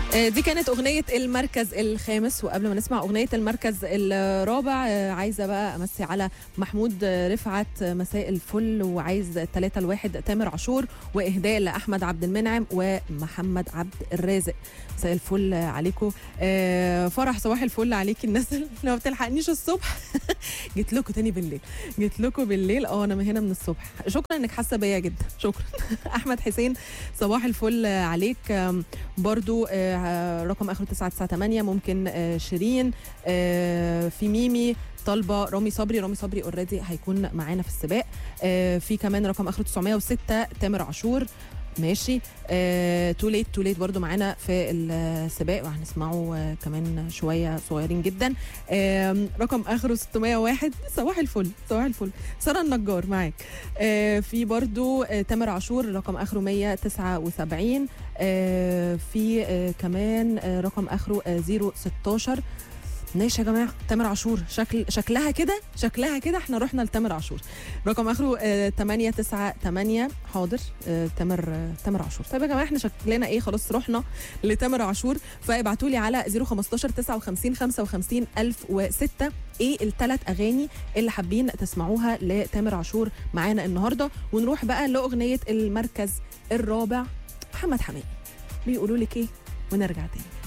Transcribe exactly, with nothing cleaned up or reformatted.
دي كانت أغنية المركز الخامس. وقبل ما نسمع أغنية المركز الرابع عايزة بقى أمسي على محمود رفعت، مساء الفل، وعايز ثلاثة الواحد تامر عاشور، وإهداء لأحمد عبد المنعم ومحمد عبد الرازق. مساء الفل عليكم. فرح صباح الفل عليكي. الناس اللي ما بتلحقنيش الصبح جيت لكم تاني بالليل، جيت لكم بالليل اه انا من هنا من الصبح. شكرا انك حاسه بيا جدا، شكرا. احمد حسين صباح الفل عليك برضو. رقم اخره تسعة تسعة ثمانية. ممكن شيرين، في ميمي طالبه رامي صبري. رامي صبري اوريدي هيكون معانا في السباق. في كمان رقم اخره تسعمية وستة تامر عاشور. ماشي. تو ليت تو ليت برضو معانا في السباق وهنسمعه آه كمان شويه صغيرين جدا. آه رقم اخره ستمية وواحد. صباح الفل صباح الفل. ساره النجار معاك. آه في برضو آه تامر عاشور رقم اخره مية وتسعة وسبعين. آه في آه كمان آه رقم اخره آه صفر ستاشر. ماشي يا جماعه. تامر عاشور شكل شكلها كده شكلها كده احنا رحنا لتامر عاشور. رقم اخره آه ثمانية تسعة ثمانية. حاضر. آه تامر آه تامر عاشور. طيب يا جماعه احنا شكلنا ايه؟ خلاص رحنا لتامر عاشور. فابعتوا لي على صفر خمستاشر تسعة وخمسين خمسة وخمسين ألف وستة ايه الثلاث اغاني اللي حابين تسمعوها لتامر عاشور معانا النهارده. ونروح بقى لاغنيه المركز الرابع. محمد حماقي بيقولوا لك ايه ونرجع تاني.